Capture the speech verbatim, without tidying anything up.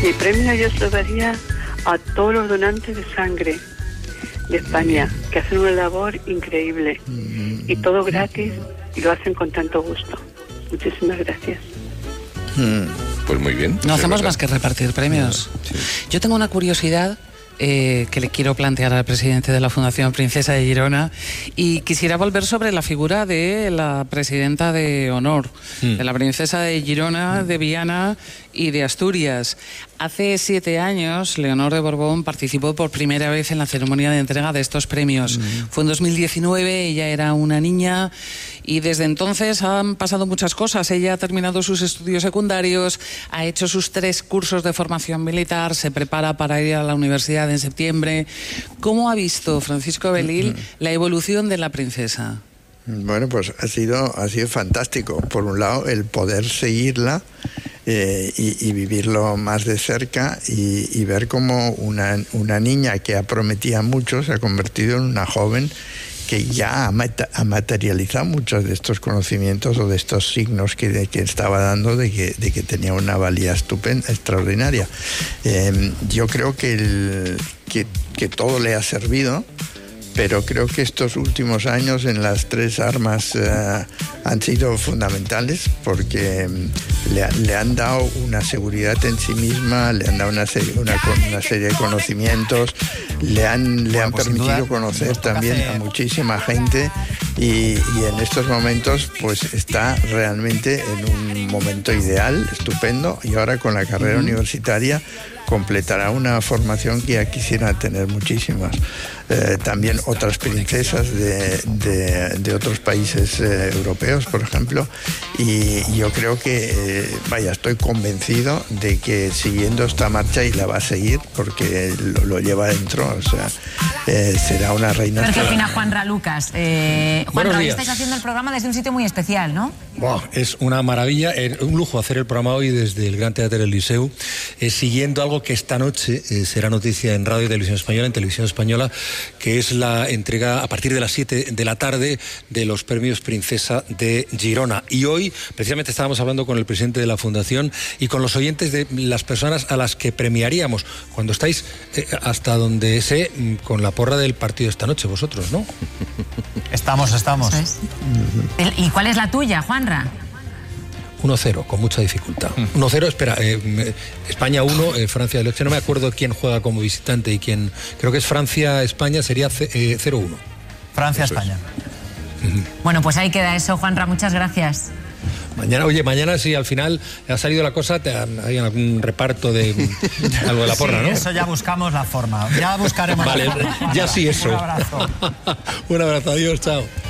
Mi premio yo se lo daría a todos los donantes de sangre de España, que hacen una labor increíble. Y todo gratis, y lo hacen con tanto gusto. Muchísimas gracias. Pues muy bien. No hacemos más que repartir premios. Sí. Yo tengo una curiosidad eh, que le quiero plantear al presidente de la Fundación Princesa de Girona, y quisiera volver sobre la figura de la presidenta de honor, mm. de la princesa de Girona, de Viana y de Asturias. Hace siete años, Leonor de Borbón participó por primera vez en la ceremonia de entrega de estos premios. Mm. Fue en dos mil diecinueve, ella era una niña, y desde entonces han pasado muchas cosas. Ella ha terminado sus estudios secundarios, ha hecho sus tres cursos de formación militar, se prepara para ir a la universidad en septiembre. ¿Cómo ha visto Francisco Belil la evolución de la princesa? Bueno, pues ha sido, ha sido fantástico. Por un lado, el poder seguirla eh, y, y vivirlo más de cerca y, y ver cómo una, una niña que prometía mucho se ha convertido en una joven que ya ha, mat ha materializado muchos de estos conocimientos o de estos signos que, de, que estaba dando de que, de que tenía una valía estupenda, extraordinaria. Eh, yo creo que, el, que, que todo le ha servido, pero creo que estos últimos años en las tres armas eh, han sido fundamentales, porque le, le han dado una seguridad en sí misma, le han dado una serie, una, una serie de conocimientos, le han, le han pues permitido conocer también a muchísima gente, y, y en estos momentos pues está realmente en un momento ideal, estupendo, y ahora con la carrera uh-huh. universitaria completará una formación que ya quisiera tener muchísimas. Eh, también otras princesas de, de, de otros países eh, europeos, por ejemplo, y yo creo que, eh, vaya, estoy convencido de que siguiendo esta marcha, y la va a seguir porque lo, lo lleva dentro, o sea, eh, será una reina. Pero ¿qué opina Juanra Lucas? Eh, Juanra, hoy estáis haciendo el programa desde un sitio muy especial, ¿no? Wow, es una maravilla, eh, un lujo hacer el programa hoy desde el Gran Teatre del Liceu, eh, siguiendo algo que esta noche eh, será noticia en Radio y Televisión Española, en Televisión Española, que es la entrega a partir de las siete de la tarde de los premios Princesa de Girona. Y hoy, precisamente, estábamos hablando con el presidente de la Fundación y con los oyentes de las personas a las que premiaríamos, cuando estáis, eh, hasta donde sé, con la porra del partido esta noche, vosotros, ¿no? Estamos, estamos. Es. ¿Y cuál es la tuya, Juanra? uno cero, con mucha dificultad. uno cero, espera, eh, España uno, eh, Francia del ocho, no me acuerdo quién juega como visitante y quién, creo que es Francia-España, sería eh, cero uno. Francia-España. Bueno, pues ahí queda eso, Juanra, muchas gracias. Mañana, oye, mañana si al final ha salido la cosa, te, hay algún reparto de algo de la porra, sí, ¿no? Eso ya buscamos la forma, ya buscaremos vale, la forma. ya sí eso. Un abrazo. Un abrazo, adiós, chao.